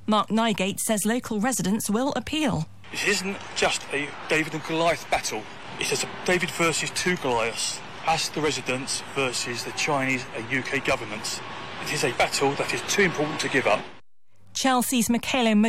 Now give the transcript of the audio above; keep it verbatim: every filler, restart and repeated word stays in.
Mark Nygate says local residents will appeal. It isn't just a David and Goliath battle. It is a David versus two Goliaths, us the residents versus the Chinese and U K governments. It is a battle that is too important to give up. Chelsea's Michaela